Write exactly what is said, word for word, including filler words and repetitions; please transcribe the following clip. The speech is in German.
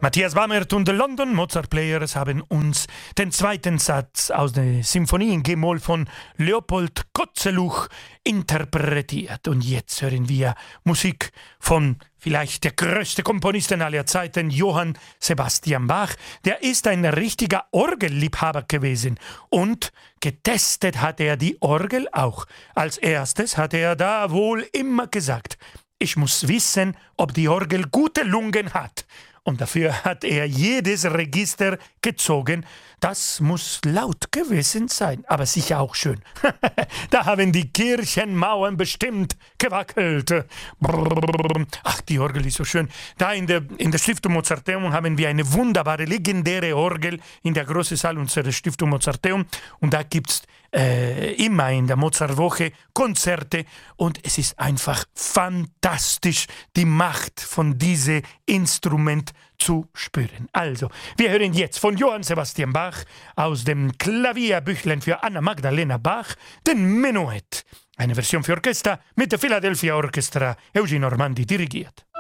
Matthias Bammert und die London Mozart Players haben uns den zweiten Satz aus der Symphonie in G-Moll von Leopold Kotzeluch interpretiert. Und jetzt hören wir Musik von vielleicht der größte Komponisten aller Zeiten, Johann Sebastian Bach. Der ist ein richtiger Orgelliebhaber gewesen und getestet hat er die Orgel auch. Als erstes hat er da wohl immer gesagt, ich muss wissen, ob die Orgel gute Lungen hat. Und dafür hat er jedes Register gezogen. Das muss laut gewesen sein, aber sicher auch schön. Da haben die Kirchenmauern bestimmt gewackelt. Ach, die Orgel ist so schön. Da in der, in der Stiftung Mozarteum haben wir eine wunderbare, legendäre Orgel in der großen Saal unserer Stiftung Mozarteum. Und da gibt es äh, immer in der Mozartwoche Konzerte. Und es ist einfach fantastisch, die Macht von diesem Instrument zu spüren. Also, wir hören jetzt von Johann Sebastian Bach aus dem Klavierbüchlein für Anna Magdalena Bach den Menuett. Eine Version für Orchester mit der Philadelphia Orchestra, Eugene Ormandy dirigiert.